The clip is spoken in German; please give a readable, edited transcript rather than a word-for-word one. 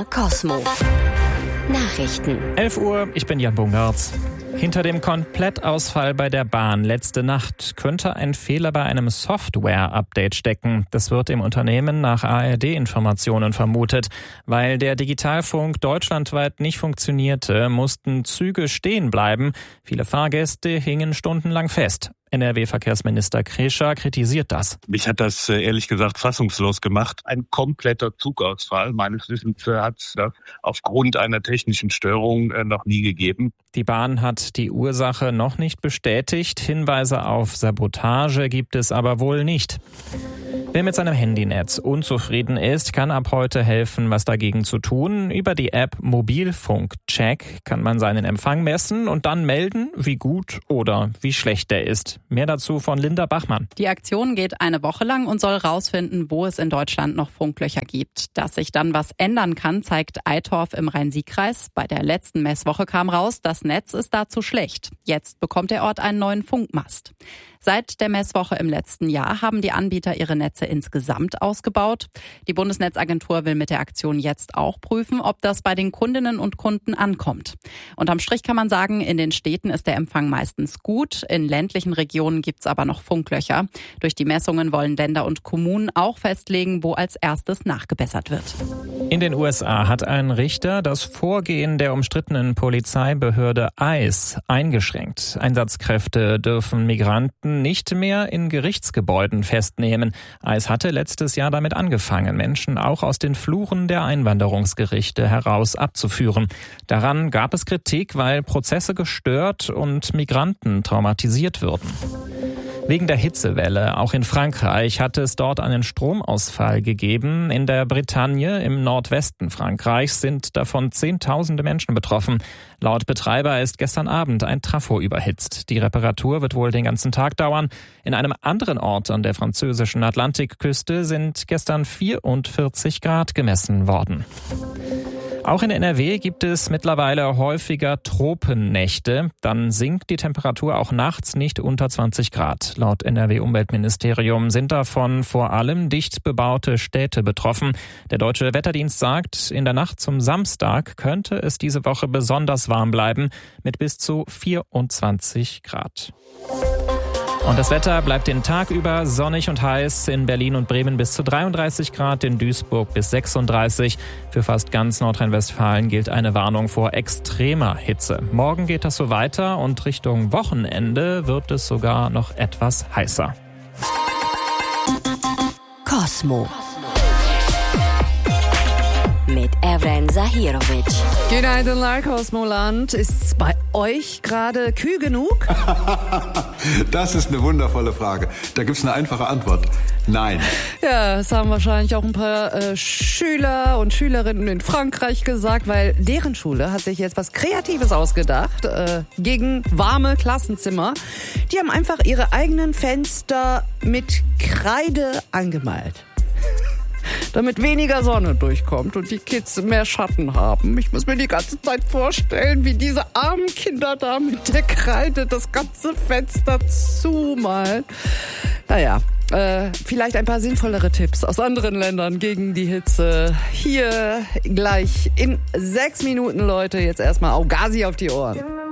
MDR Cosmo. Nachrichten. 11 Uhr, ich bin Jan Bungartz. Hinter dem Komplettausfall bei der Bahn letzte Nacht könnte ein Fehler bei einem Software-Update stecken. Das wird im Unternehmen nach ARD-Informationen vermutet. Weil der Digitalfunk deutschlandweit nicht funktionierte, mussten Züge stehen bleiben. Viele Fahrgäste hingen stundenlang fest. NRW-Verkehrsminister Krescher kritisiert das. Mich hat das ehrlich gesagt fassungslos gemacht. Ein kompletter Zugausfall. Meines Wissens hat es das aufgrund einer technischen Störung noch nie gegeben. Die Bahn hat die Ursache noch nicht bestätigt. Hinweise auf Sabotage gibt es aber wohl nicht. Wer mit seinem Handynetz unzufrieden ist, kann ab heute helfen, was dagegen zu tun. Über die App Mobilfunkcheck kann man seinen Empfang messen und dann melden, wie gut oder wie schlecht der ist. Mehr dazu von Linda Bachmann. Die Aktion geht eine Woche lang und soll rausfinden, wo es in Deutschland noch Funklöcher gibt. Dass sich dann was ändern kann, zeigt Eitorf im Rhein-Sieg-Kreis. Bei der letzten Messwoche kam raus, das Netz ist dazu schlecht. Jetzt bekommt der Ort einen neuen Funkmast. Seit der Messwoche im letzten Jahr haben die Anbieter ihre Netze insgesamt ausgebaut. Die Bundesnetzagentur will mit der Aktion jetzt auch prüfen, ob das bei den Kundinnen und Kunden ankommt. Unterm Strich kann man sagen, in den Städten ist der Empfang meistens gut. In ländlichen Regionen gibt's aber noch Funklöcher. Durch die Messungen wollen Länder und Kommunen auch festlegen, wo als erstes nachgebessert wird. In den USA hat ein Richter das Vorgehen der umstrittenen Polizeibehörde ICE eingeschränkt. Einsatzkräfte dürfen Migranten nicht mehr in Gerichtsgebäuden festnehmen. ICE hatte letztes Jahr damit angefangen, Menschen auch aus den Fluren der Einwanderungsgerichte heraus abzuführen. Daran gab es Kritik, weil Prozesse gestört und Migranten traumatisiert würden. Wegen der Hitzewelle, auch in Frankreich, hat es dort einen Stromausfall gegeben. In der Bretagne im Nordwesten Frankreichs sind davon Zehntausende Menschen betroffen. Laut Betreiber ist gestern Abend ein Trafo überhitzt. Die Reparatur wird wohl den ganzen Tag dauern. In einem anderen Ort an der französischen Atlantikküste sind gestern 44 Grad gemessen worden. Auch in NRW gibt es mittlerweile häufiger Tropennächte. Dann sinkt die Temperatur auch nachts nicht unter 20 Grad. Laut NRW-Umweltministerium sind davon vor allem dicht bebaute Städte betroffen. Der Deutsche Wetterdienst sagt, in der Nacht zum Samstag könnte es diese Woche besonders warm bleiben mit bis zu 24 Grad. Und das Wetter bleibt den Tag über sonnig und heiß. In Berlin und Bremen bis zu 33 Grad, in Duisburg bis 36. Für fast ganz Nordrhein-Westfalen gilt eine Warnung vor extremer Hitze. Morgen geht das so weiter und Richtung Wochenende wird es sogar noch etwas heißer. Cosmo. Mit Evren Zahirovic. Goedenavond, naar Cosmoland. Ist bei euch gerade kühl genug? Das ist eine wundervolle Frage. Da gibt's eine einfache Antwort. Nein. Ja, das haben wahrscheinlich auch ein paar Schüler und Schülerinnen in Frankreich gesagt, weil deren Schule hat sich jetzt was Kreatives ausgedacht gegen warme Klassenzimmer. Die haben einfach ihre eigenen Fenster mit Kreide angemalt. Damit weniger Sonne durchkommt und die Kids mehr Schatten haben. Ich muss mir die ganze Zeit vorstellen, wie diese armen Kinder da mit der Kreide das ganze Fenster zumalen. Naja, vielleicht ein paar sinnvollere Tipps aus anderen Ländern gegen die Hitze. Hier gleich in 6 Minuten, Leute. Jetzt erstmal Augazi auf die Ohren.